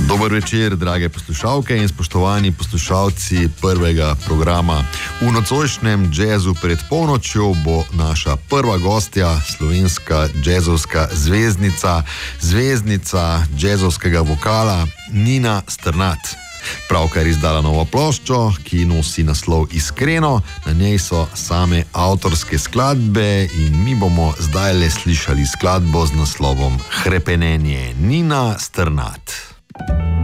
Dober večer, drage poslušalke in spoštovani poslušalci prvega programa. V nocojšnjem džezu pred polnočjo bo naša prva gostja, slovenska džezovska zvezdnica džezovskega vokala Nina Strnad. Pravkar izdala novo ploščo, ki nosi naslov Iskreno, na njej so same avtorske skladbe in mi bomo zdaj le slišali skladbo z naslovom Hrepenenje. Nina Strnad.